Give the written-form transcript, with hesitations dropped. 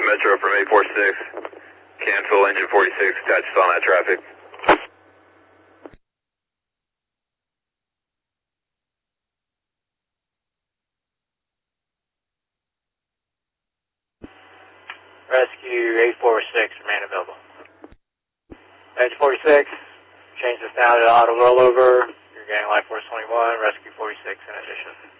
Metro from 846. Cancel engine 46, attaches on that traffic. Rescue 846, remain available. Engine 46, change this now to auto rollover. You're getting life force 21, rescue 46 in addition.